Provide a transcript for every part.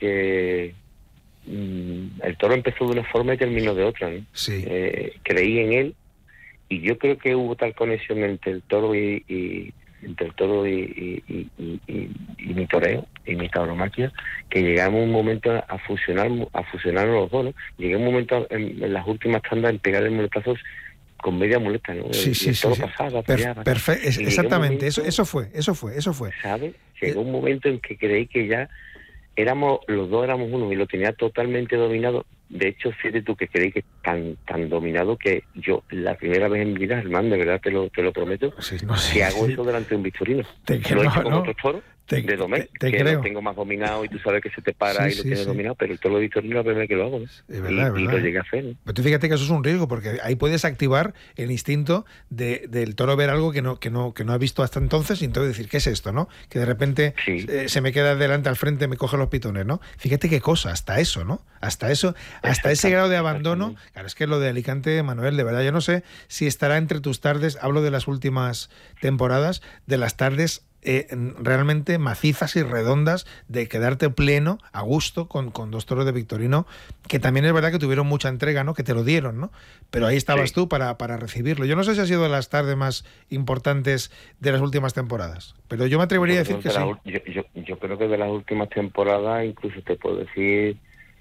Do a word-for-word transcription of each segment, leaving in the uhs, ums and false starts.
que mmm, el toro empezó de una forma y terminó de otra, ¿no? Sí. Eh, creí en él y yo creo que hubo tal conexión entre el toro y, y entre el toro y, y, y, y, y mi toreo y mi tauromaquia, que llegamos un momento a fusionar a fusionar los dos, ¿no? Llegué un momento en, en las últimas tandas en pegar el muletazos con media muleta, ¿no? Sí, sí, y el sí, toro sí. pasaba, Per- peleaba, perfecto, y exactamente, momento, eso eso fue, eso fue, eso fue. ¿sabes? Llegó un momento en que creí que ya éramos, los dos éramos uno y lo tenía totalmente dominado. De hecho, fíjate tú que creí que tan tan dominado que yo, la primera vez en mi vida, Germán, de verdad te lo te lo prometo, Sí, no sé, que hago sí. eso delante de un victorino. Te, Lo he no, hecho con no, otros toros te, de Domecq, te, te que creo. lo tengo más dominado y tú sabes que se te para Sí, y lo sí, tienes sí. dominado, pero el toro de victorino es la primera vez que lo hago, ¿no? Es verdad, y, es verdad. y lo llegué a hacer, ¿no? Pero tú fíjate que eso es un riesgo, porque ahí puedes activar el instinto de, del toro ver algo que no, que no, que no ha visto hasta entonces y entonces decir, ¿qué es esto, no? Que de repente Sí. eh, se me queda delante al frente, me coge los pitones, ¿no? Fíjate qué cosa, hasta eso, ¿no? Hasta eso, hasta ese grado de abandono. Claro, es que lo de Alicante, Manuel, de verdad, yo no sé si estará entre tus tardes, hablo de las últimas temporadas, de las tardes Eh, realmente macizas y redondas de quedarte pleno, a gusto, con, con dos toros de Victorino, que también es verdad que tuvieron mucha entrega, ¿no? Que te lo dieron, ¿no? Pero ahí estabas sí. tú para, para recibirlo. Yo no sé si ha sido de las tardes más importantes de las últimas temporadas, pero yo me atrevería a decir que sí. La, yo, yo, yo creo que de las últimas temporadas, incluso te puedo decir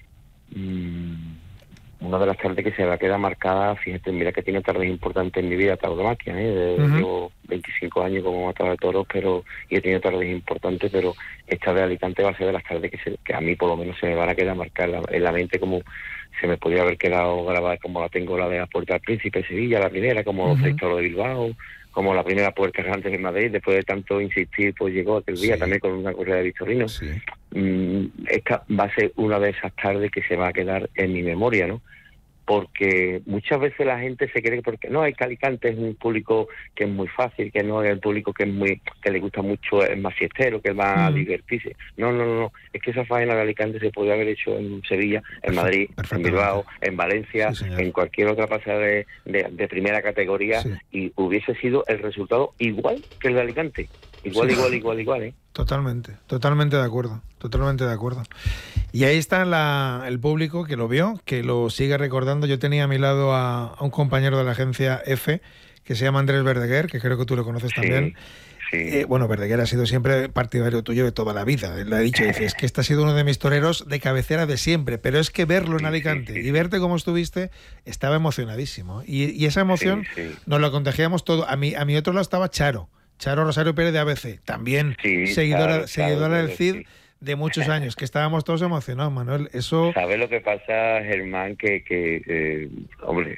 mmm, una de las tardes que se va a quedar marcada. Fíjate, mira que tiene tardes importantes en mi vida, tauromaquia, ¿eh? Uh-huh. Llevo veinticinco años como matador de toros, pero y he tenido tardes importantes, pero esta de Alicante va a ser de las tardes que, se, que a mí por lo menos se me van a quedar marcadas en la, en la mente, como se me podría haber quedado grabada, como la tengo la de la Puerta del Príncipe de Sevilla, la primera, como uh-huh. los seis toros de Bilbao, como la primera Puerta Grande de Madrid. Después de tanto insistir, pues llegó aquel día sí. también con una correa de Victorino. Sí. Mm, esta va a ser una de esas tardes que se va a quedar en mi memoria, ¿no? Porque muchas veces la gente se cree porque no, es que Alicante es un público que es muy fácil, que no es el público que es muy que le gusta mucho, es más fiestero, que va a divertirse. No, no, no, no, es que esa faena de Alicante se podría haber hecho en Sevilla, en Madrid, en Bilbao, en Valencia, sí, en cualquier otra pasada de, de, de primera categoría, sí. y hubiese sido el resultado igual que el de Alicante. Igual, sí. igual, igual, igual, ¿eh? Totalmente, totalmente de acuerdo, totalmente de acuerdo. Y ahí está la, el público que lo vio, que lo sigue recordando. Yo tenía a mi lado a, a un compañero de la agencia F, que se llama Andrés Verdeguer, que creo que tú lo conoces sí, también. Sí. Eh, bueno, Verdeguer ha sido siempre partidario tuyo de toda la vida. Él ha dicho, dice, es que este ha sido uno de mis toreros de cabecera de siempre, pero es que verlo en Alicante sí, sí, sí. y verte cómo estuviste, estaba emocionadísimo. Y, y esa emoción sí, sí. nos la contagiamos todo. A mi, a mi otro lado estaba Charo. Charo Rosario Pérez de A B C, también sí, seguidora, claro, seguidora claro, del Cid sí. de muchos años, que estábamos todos emocionados, Manuel. Eso. ¿Sabes lo que pasa, Germán? Que, que eh, hombre,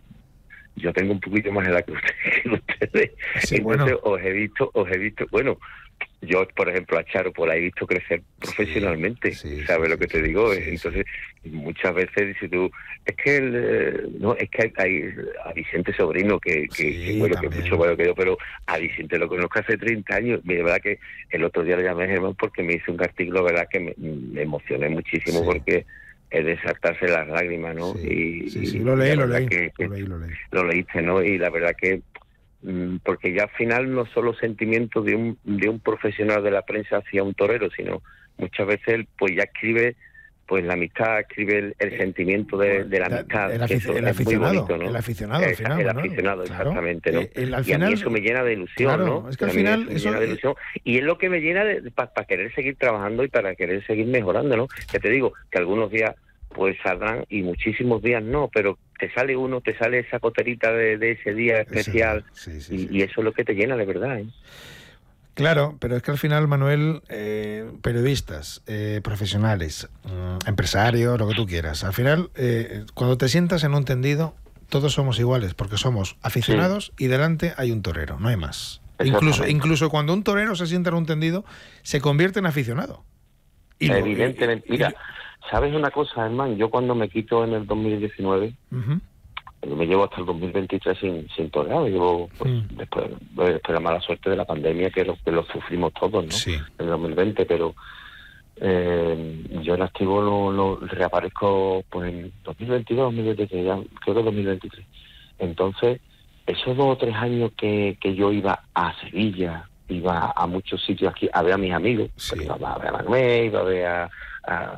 yo tengo un poquito más de edad que ustedes. Que ustedes. Sí, Entonces bueno. os he visto, os he visto, bueno, yo, por ejemplo, a Charo por ahí he visto crecer profesionalmente, sí, sí, ¿sabes sí, lo que sí, te digo? Sí, Entonces, sí. muchas veces dices tú, es que el, no, es que hay, hay a Vicente Sobrino, que, que, sí, que bueno, también. que es mucho bueno que yo, pero a Vicente lo conozco hace treinta años, de verdad que el otro día le llamé a Germán porque me hizo un artículo, verdad que me, me emocioné muchísimo, sí. porque es de saltarse las lágrimas, ¿no? Sí, y, sí, sí, lo leí, lo leí, que, que lo leí, lo leí. Lo leíste, ¿no? Y la verdad que porque ya al final no solo sentimientos de un de un profesional de la prensa hacia un torero, sino muchas veces él pues ya escribe pues la amistad, escribe el, el sentimiento de, de la amistad. El, afic- el es aficionado, muy bonito, ¿no? el aficionado al final. El, el ¿no? aficionado, claro. exactamente, ¿no? El, al y final, a mí eso me llena de ilusión, claro, ¿no? Es que al a final me eso llena de ilusión. Y es lo que me llena de, para pa querer seguir trabajando y para querer seguir mejorando, ¿no? Que te digo, que algunos días pues saldrán y muchísimos días no, pero te sale uno, te sale esa coterita de, de ese día especial sí, sí, y, sí. y eso es lo que te llena de verdad, ¿eh? Claro, pero es que al final, Manuel, eh, periodistas, eh, profesionales, eh, empresarios, lo que tú quieras, al final, eh, cuando te sientas en un tendido, todos somos iguales, porque somos aficionados sí. y delante hay un torero, no hay más. Incluso, incluso cuando un torero se sienta en un tendido, se convierte en aficionado. Y Evidentemente, lo, y, mira, y, ¿sabes una cosa, hermano? Yo cuando me quito en el dos mil diecinueve, uh-huh. me llevo hasta el dos mil veintitrés sin, sin torear, me llevo pues, mm. después, después de la mala suerte de la pandemia que lo, que lo sufrimos todos, ¿no? Sí. En el dos mil veinte, pero eh, yo en activo lo, lo reaparezco pues en dos mil veintidós, dos mil veintitrés, ya, creo que dos mil veintitrés. Entonces, esos dos o tres años que, que yo iba a Sevilla, iba a muchos sitios aquí a ver a mis amigos, sí. iba a ver a Manuel, iba a ver a, a